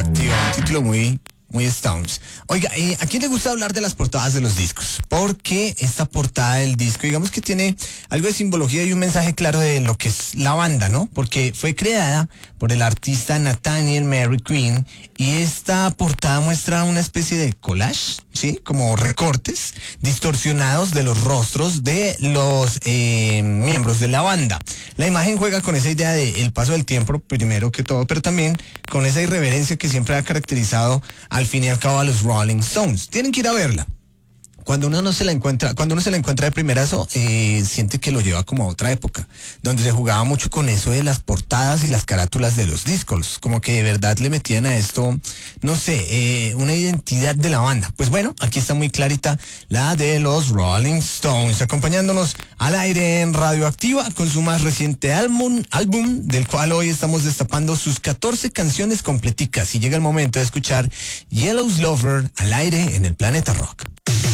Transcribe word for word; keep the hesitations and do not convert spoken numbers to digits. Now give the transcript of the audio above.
Radioactiva, un título muy, muy Stones. Oiga, eh, ¿a quién le gusta hablar de las portadas de los discos? Porque esta portada del disco, digamos que tiene algo de simbología y un mensaje claro de lo que es la banda, ¿no? Porque fue creada por el artista Nathaniel Mary Quinn y esta portada muestra una especie de collage, ¿sí? Como recortes distorsionados de los rostros de los eh, miembros de la banda. La imagen juega con esa idea de el paso del tiempo, primero que todo, pero también con esa irreverencia que siempre ha caracterizado al fin y al cabo a los Rolling Stones. Tienen que ir a verla. Cuando uno no se la encuentra, cuando uno se la encuentra de primerazo, eh, siente que lo lleva como a otra época, donde se jugaba mucho con eso de las portadas y las carátulas de los discos, como que de verdad le metían a esto, no sé, eh, una identidad de la banda. Pues bueno, aquí está muy clarita la de los Rolling Stones, acompañándonos al aire en Radioactiva con su más reciente álbum, álbum del cual hoy estamos destapando sus catorce canciones completicas y llega el momento de escuchar Yellow's Lover al aire en el Planeta Rock.